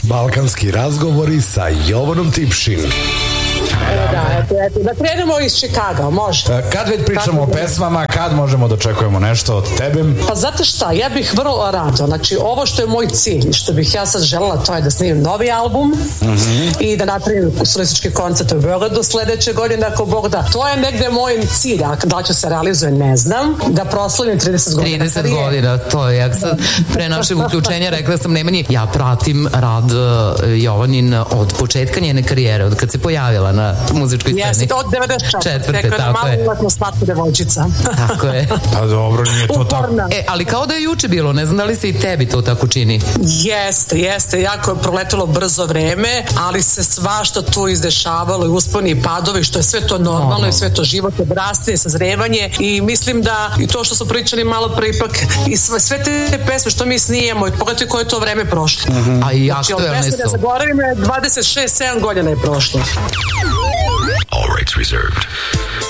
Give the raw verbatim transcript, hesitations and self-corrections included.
Balkanski razgovori sa Jovanom Tipšin. Da, eto, eto, da krenemo iz Čikaga, može. Kad već pričamo o pesmama, kad možemo da očekujemo nešto od tebe? Pa znate šta, ja bih vrlo rado, znači ovo što je moj cilj, što bih ja sad želela, to je da snimim novi album uh-huh. i da napravim solistički koncert u Beogradu sledeće godine, ako Bog da. To je negde moj cilj, a da ću se realizuje, ne znam, da proslavim trideset godina. trideset godina, to je, jak sad pre našeg uključenja rekla sam Nemanji, ja pratim rad uh, Jovanin od početka njene karijere, od kad se pojavila na muzičkoj sceni. Jeste, od devedeset četvrte. Tako je. Malo uletno slatko devojčica. Tako je. Pa dobro, nije to tako. E, ali kao da je juče bilo, ne znam da li se i tebi to tako čini. Jeste, jeste, jako je proletelo brzo vreme, ali se svašta tu izdešavalo i usponi i padovi, što je sve to normalno oh. i sve to život, odrastanje, sazrevanje i mislim da i to što su pričali malo pre ipak i sve, sve te pesme što mi snijemo i pogledajte koje je to vreme prošlo. Mm-hmm. A i znači, aktuelne su. Znači, od pesme da zaboravim je dvadeset šest sedam godina je prošlo.